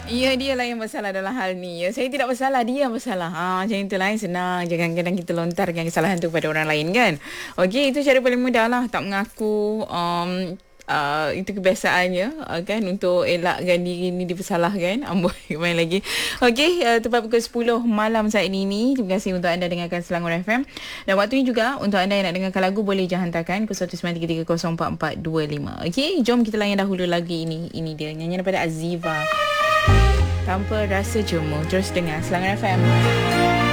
Ya, dia lah yang bersalah dalam hal ni. Ya, saya tidak bersalah, dia yang bersalah. Macam itulah, senang. Jangan kadang kita lontarkan kesalahan tu pada orang lain kan. Okey, itu cara paling mudah lah. Tak mengaku, itu kebiasaannya kan, untuk elakkan diri ni dipersalahkan. Amboi, main lagi. Okey, tepat pukul 10 malam saat ini. Terima kasih untuk anda dengarkan Selangor FM. Dan waktu ini juga untuk anda yang nak dengarkan lagu, boleh je hantarkan ke 193304425. Okey, jom kita layan dahulu lagi ini. Ini dia nyanyian daripada Aziva, Tanpa Rasa Jemu. Terus dengar Selangor FM.